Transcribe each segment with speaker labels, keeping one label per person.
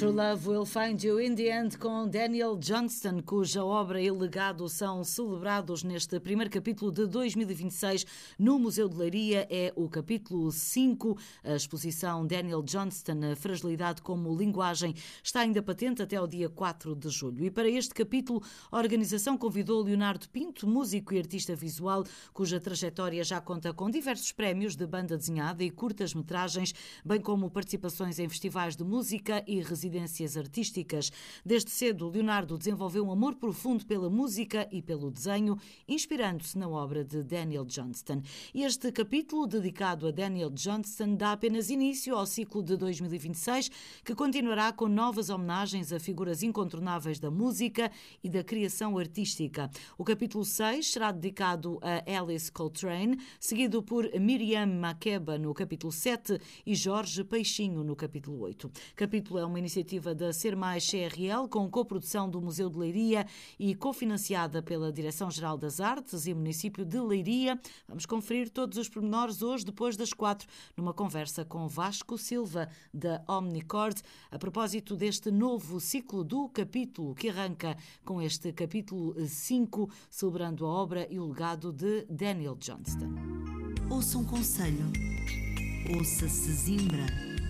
Speaker 1: True Love Will Find You in the End, com Daniel Johnston, cuja obra e legado são celebrados neste primeiro capítulo de 2026 no Museu de Leiria. É o capítulo 5. A exposição Daniel Johnston, a fragilidade como linguagem, está ainda patente até ao dia 4 de julho. E para este capítulo, a organização convidou Leonardo Pinto, músico e artista visual, cuja trajetória já conta com diversos prémios de banda desenhada e curtas-metragens, bem como participações em festivais de música e residências artísticas. Desde cedo, Leonardo desenvolveu um amor profundo pela música e pelo desenho, inspirando-se na obra de Daniel Johnston. Este capítulo, dedicado a Daniel Johnston, dá apenas início ao ciclo de 2026, que continuará com novas homenagens a figuras incontornáveis da música e da criação artística. O capítulo 6 será dedicado a Alice Coltrane, seguido por Miriam Makeba no capítulo 7 e Jorge Peixinho no capítulo 8. O capítulo é uma iniciativa da Ser Mais CRL, com coprodução do Museu de Leiria e cofinanciada pela Direção-Geral das Artes e Município de Leiria. Vamos conferir todos os pormenores hoje, depois das 4, numa conversa com Vasco Silva, da Omnicord, a propósito deste novo ciclo do capítulo, que arranca com este capítulo 5, celebrando a obra e o legado de Daniel Johnston.
Speaker 2: Ouça um conselho. Ouça Sesimbra.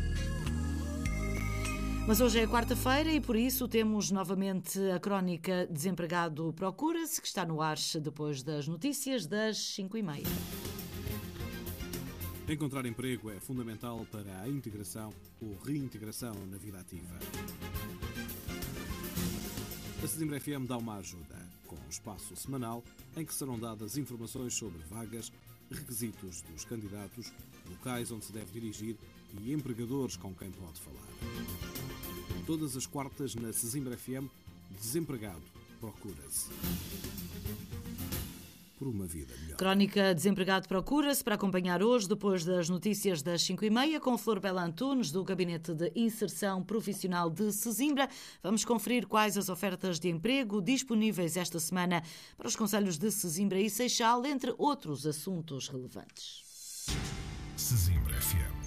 Speaker 1: Mas hoje é quarta-feira e por isso temos novamente a crónica Desempregado Procura-se, que está no ar depois das notícias das 5h30.
Speaker 3: Encontrar emprego é fundamental para a integração ou reintegração na vida ativa. A Sesimbra FM dá uma ajuda, com um espaço semanal em que serão dadas informações sobre vagas, requisitos dos candidatos, locais onde se deve dirigir e empregadores com quem pode falar. Todas as quartas na Sesimbra FM, Desempregado Procura-se. Por uma vida melhor.
Speaker 1: Crónica Desempregado Procura-se, para acompanhar hoje, depois das notícias das 5h30, com Flor Bela Antunes, do Gabinete de Inserção Profissional de Sesimbra. Vamos conferir quais as ofertas de emprego disponíveis esta semana para os concelhos de Sesimbra e Seixal, entre outros assuntos relevantes.
Speaker 4: Sesimbra FM.